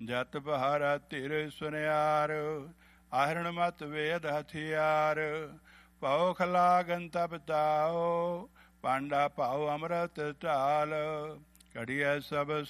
ਜਤ ਬਹਾਰਾ ਧਿਰ ਸੁਨਿਆਰ, ਆਹਰਣ ਮਤ ਵੇਦ ਹਥਿਆਰ। ਭਉ ਖਲਾਗਨ ਤਪ ਤਾਓ, ਪਾਂਡਾ ਭਾਉ ਅੰਮ੍ਰਿਤ ਢਾਲ। ਘੜੀਐ ਸਭ